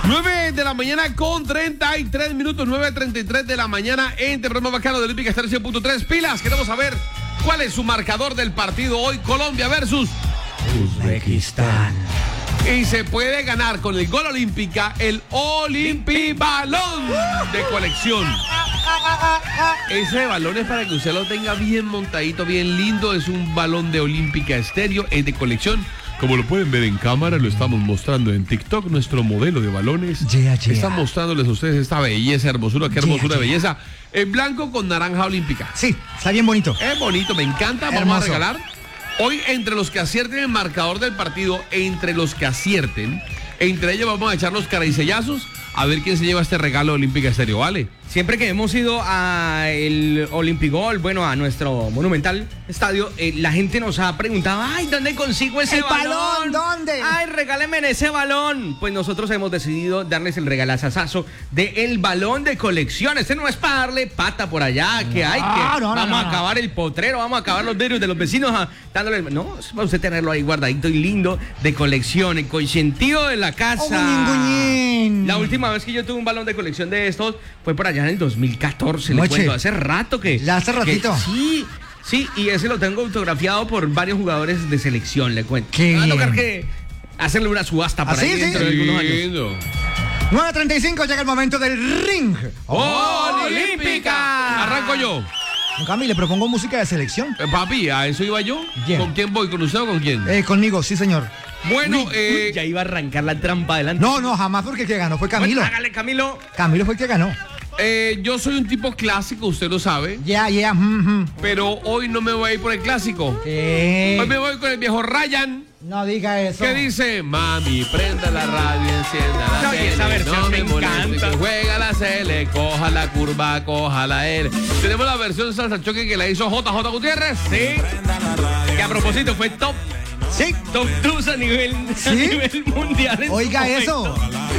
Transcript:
9 de la mañana con 33 minutos, 9:33 de la mañana en el programa bacano de Olímpica Estéreo 100.3. Pilas, queremos saber cuál es su marcador del partido hoy, Colombia versus Uzbekistán. Y se puede ganar con el Gol Olímpica el Olympic Balón de colección. Ese balón es para que usted lo tenga bien montadito, bien lindo. Es un balón de Olímpica Estéreo, es de colección. Como lo pueden ver en cámara, lo estamos mostrando en TikTok, nuestro modelo de balones. Está mostrándoles a ustedes esta belleza, hermosura, qué hermosura, belleza. En blanco con naranja olímpica. Sí, está bien bonito. Es bonito, me encanta. Vamos Hermoso. a regalar. Hoy, entre los que acierten el marcador del partido, entre ellos vamos a echar los caricellazos a ver quién se lleva este regalo de Olímpica Estéreo, ¿vale? Siempre que hemos ido a el Olympigol, bueno, a nuestro monumental estadio, la gente nos ha preguntado, ay, ¿dónde consigo ese balón? ¿Dónde? Ay, regáleme ese balón. Pues nosotros hemos decidido darles el regalazazazo del balón de colección. Este no es para darle pata por allá, vamos a acabar el potrero, vamos a acabar los vidrios de los vecinos dándole. No, es para usted tenerlo ahí guardadito y lindo de colección, el consentido de la casa. Guñín. La última vez que yo tuve un balón de colección de estos fue por allá en el 2014, le cuento, hace rato que... Ya hace ratito. Sí, y ese lo tengo autografiado por varios jugadores de selección, le cuento. Qué Va a bien. tocar que hacerle una subasta para ¿Ah, ahí sí? dentro de algunos años. Lindo. 9:35 llega el momento del ring. ¡Olímpica! Arranco yo. Cami, le propongo música de selección. Papi, ¿a eso iba yo? Yeah. ¿Con quién voy? ¿Con usted o con quién? Conmigo, sí, señor. Bueno, Uy, ya iba a arrancar la trampa adelante. No, jamás, porque el que ganó fue Camilo. Bueno, hágale, Camilo. Camilo fue el que ganó. yo soy un tipo clásico, usted lo sabe. Ya. Pero hoy no me voy a ir por el clásico. Hoy me voy con el viejo Ryan. No diga eso. ¿Qué dice? Mami, prenda la radio, encienda la Oye, tele, esa versión no me moleste, encanta. que juega la CL, coja la curva, coja la L. Tenemos la versión salsa choque que la hizo JJ Gutiérrez. Sí. Que a propósito fue top Sí. 2 a nivel mundial. en su Oiga momento. eso.